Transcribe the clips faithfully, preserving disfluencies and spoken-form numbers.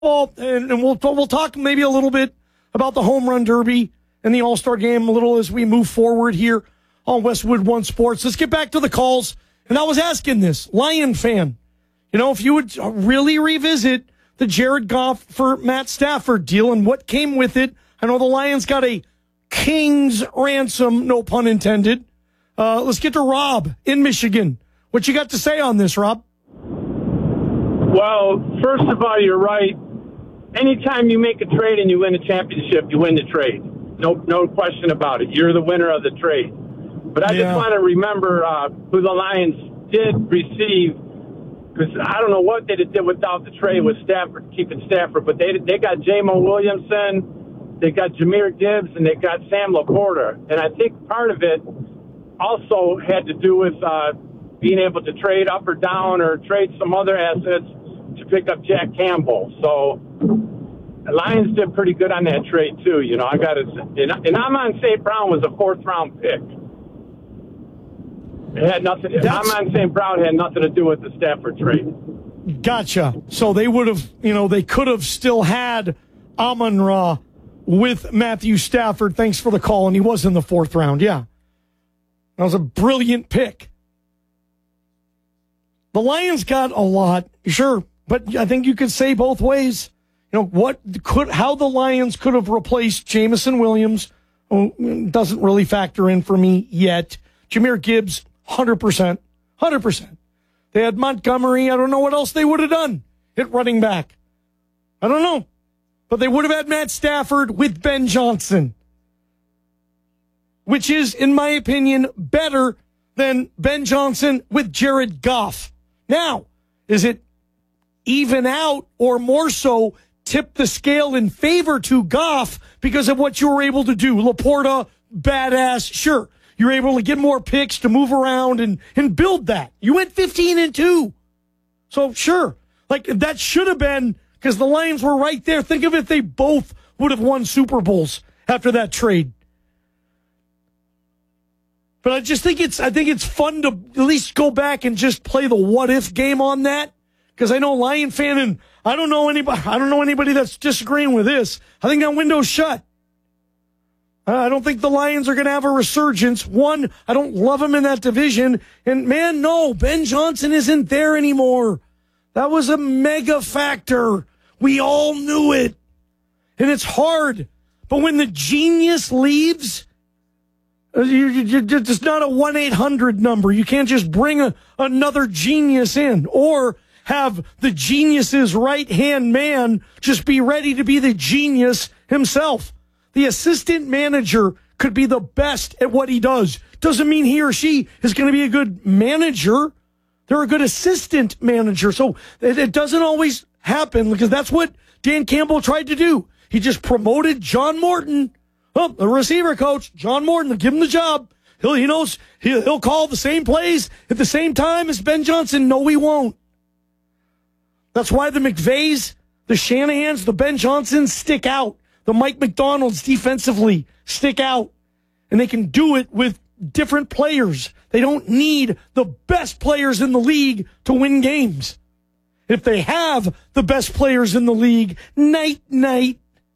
Well, and, and we'll we'll talk maybe a little bit about the home run derby and the All-Star game a little as we move forward here on Westwood One Sports. Let's get back to the calls. And I was asking this, Lion fan, you know, if you would really revisit the Jared Goff for Matt Stafford deal and what came with it. I know the Lions got a king's ransom, no pun intended. Uh, let's get to Rob in Michigan. What you got to say on this, Rob? Well, first of all, you're right. Anytime you make a trade and you win a championship, you win the trade. No, no question about it. You're the winner of the trade. But I yeah. just want to remember uh, who the Lions did receive, because I don't know what they did without the trade with Stafford, keeping Stafford. But they they got Jamo Williamson, they got Jahmyr Gibbs, and they got Sam Laporta. And I think part of it also had to do with uh, being able to trade up or down or trade some other assets to pick up Jack Campbell. So the Lions did pretty good on that trade too. You know, I got it. And, and Amon Saint Brown was a fourth round pick. It had nothing. Amon Saint Brown had nothing to do with the Stafford trade. Gotcha. So they would have, you know, they could have still had Amon-Ra with Matthew Stafford. Thanks for the call, and he was in the fourth round. Yeah, that was a brilliant pick. The Lions got a lot, sure, but I think you could say both ways. You know, what could, how the Lions could have replaced Jameson Williams oh, doesn't really factor in for me yet. Jahmyr Gibbs, one hundred percent. one hundred percent. They had Montgomery. I don't know what else they would have done at running back. I don't know. But they would have had Matt Stafford with Ben Johnson, which is, in my opinion, better than Ben Johnson with Jared Goff. Now, is it even out or more so tip the scale in favor to Goff because of what you were able to do? Laporta, badass, sure. You're able to get more picks to move around and, and build that. You went fifteen and two. So, sure. Like, that should have been, because the Lions were right there. Think of it, they both would have won Super Bowls after that trade. But I just think it's I think it's fun to at least go back and just play the what if game on that. Because I know Lion fan, and I don't know anybody I don't know anybody that's disagreeing with this. I think that window's shut. I don't think the Lions are going to have a resurgence. One, I don't love them in that division. And, man, no, Ben Johnson isn't there anymore. That was a mega factor. We all knew it. And it's hard. But when the genius leaves, it's not a one eight hundred number. You can't just bring a, another genius in or have the genius's right-hand man just be ready to be the genius himself. The assistant manager could be the best at what he does. Doesn't mean he or she is going to be a good manager. They're a good assistant manager. So it, it doesn't always happen because that's what Dan Campbell tried to do. He just promoted John Morton. Oh, the receiver coach, John Morton, give him the job. He'll, he knows he'll, he'll call the same plays at the same time as Ben Johnson. No, he won't. That's why the McVays, the Shanahans, the Ben Johnsons stick out. The Mike McDonalds defensively stick out. And they can do it with different players. They don't need the best players in the league to win games. If they have the best players in the league, night, night.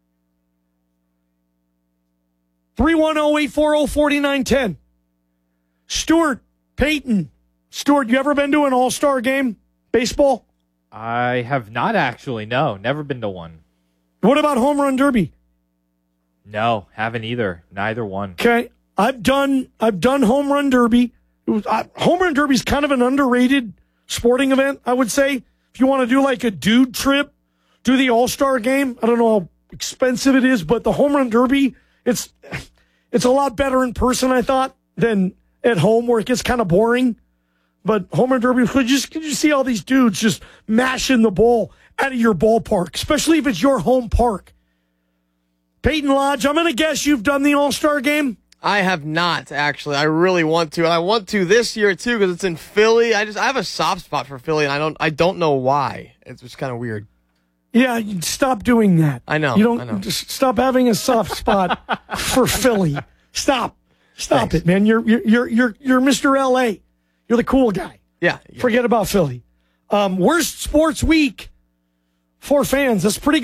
three one zero, eight four zero, four nine one zero. Stuart, Peyton. Stuart, you ever been to an all-star game? Baseball? I have not actually, no. Never been to one. What about home run derby? No, haven't either. Neither one. Okay, I've done I've done home run derby. It was, uh, home run derby is kind of an underrated sporting event, I would say. If you want to do like a dude trip, do the All-Star game. I don't know how expensive it is, but the home run derby, it's it's a lot better in person, I thought, than at home where it gets kind of boring. But home run derby, could you, could you see all these dudes just mashing the ball out of your ballpark, especially if it's your home park? Peyton Lodge, I'm going to guess you've done the All-Star game? I have not, actually. I really want to, and I want to this year, too, because it's in Philly. I just I have a soft spot for Philly, and I don't I don't know why. It's just kind of weird. Yeah, stop doing that. I know. You don't I know. Just stop having a soft spot for Philly. Stop. Stop Thanks. it, man. You're you're you're you're you're Mister L A. You're the cool guy. Yeah. yeah. Forget about Philly. Um, worst sports week. for fans. That's pretty